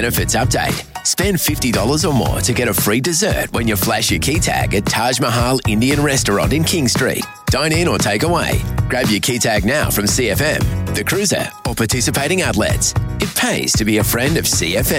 Benefits update. Spend $50 or more to get a free dessert when you flash your key tag at Taj Mahal Indian Restaurant in King Street. Dine in or take away. Grab your key tag now from CFM, The Cruiser, or participating outlets. It pays to be a friend of CFM.